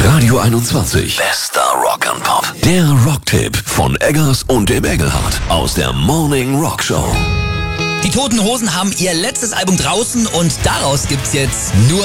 Radio 21. Bester Rock and Pop. Der Rocktipp von Eggers und dem Engelhardt aus der Morning Rock Show. Die Toten Hosen haben ihr letztes Album draußen und daraus gibt's jetzt nur